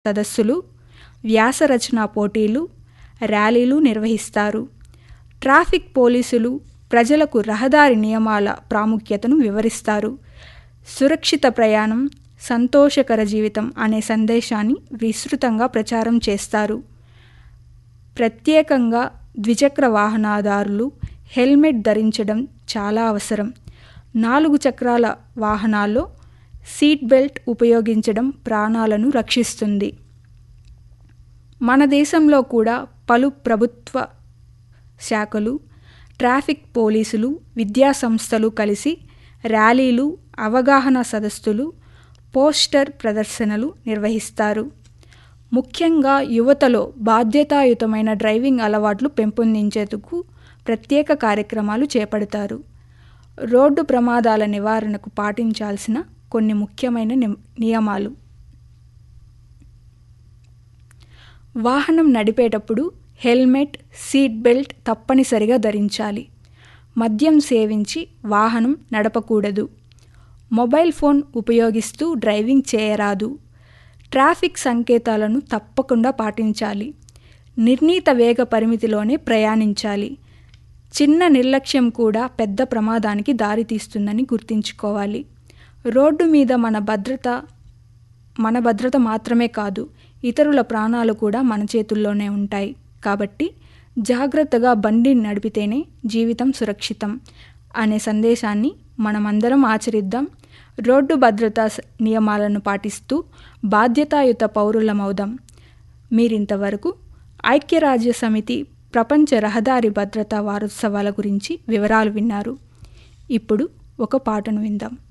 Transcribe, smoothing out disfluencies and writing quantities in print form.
సదస్సులు, వ్యాసరచనా పోటీలు, ర్యాలీలు నిర్వహిస్తారు. ట్రాఫిక్ పోలీసులు ప్రజలకు రహదారి నియమాల ప్రాముఖ్యతను వివరిస్తారు. సురక్షిత ప్రయాణం, సంతోషకర జీవితం అనే సందేశాన్ని విస్తృతంగా ప్రచారం చేస్తారు. ప్రత్యేకంగా ద్విచక్ర వాహనదారులు హెల్మెట్ ధరించడం చాలా అవసరం. 4 చక్రాల వాహనాల్లో సీట్ బెల్ట్ ఉపయోగించడం ప్రాణాలను రక్షిస్తుంది. మన దేశంలో కూడా పలు ప్రభుత్వ శాఖలు, ట్రాఫిక్ పోలీసులు, విద్యా సంస్థలు కలిసి ర్యాలీలు, అవగాహన సదస్సులు, పోస్టర్ ప్రదర్శనలు నిర్వహిస్తారు. ముఖ్యంగా యువతలో బాధ్యతాయుతమైన డ్రైవింగ్ అలవాట్లు పెంపొందించేందుకు ప్రత్యేక కార్యక్రమాలు చేపడతారు. రోడ్డు ప్రమాదాల నివారణకు పాటించాల్సిన కొన్ని ముఖ్యమైన నియమాలు. వాహనం నడిపేటప్పుడు హెల్మెట్, సీట్ బెల్ట్ తప్పనిసరిగా ధరించాలి. మద్యం సేవించి వాహనం నడపకూడదు. మొబైల్ ఫోన్ ఉపయోగిస్తూ డ్రైవింగ్ చేయరాదు. ట్రాఫిక్ సంకేతాలను తప్పకుండా పాటించాలి. నిర్ణీత వేగ పరిమితిలోనే ప్రయాణించాలి. చిన్న నిర్లక్ష్యం కూడా పెద్ద ప్రమాదానికి దారితీస్తుందని గుర్తుంచుకోవాలి. రోడ్డు మీద మన భద్రత మాత్రమే కాదు, ఇతరుల ప్రాణాలు కూడా మన చేతుల్లోనే ఉంటాయి. కాబట్టి జాగ్రత్తగా బండి నడిపితేనే జీవితం సురక్షితం అనే సందేశాన్ని మనమందరం ఆచరిద్దాం. రోడ్డు భద్రతా నియమాలను పాటిస్తూ బాధ్యతాయుత పౌరులమవుదాం. మీరింతవరకు ఐక్యరాజ్య సమితి ప్రపంచ రహదారి భద్రతా వారోత్సవాల గురించి వివరాలు విన్నారు. ఇప్పుడు ఒక పాటను విందాం.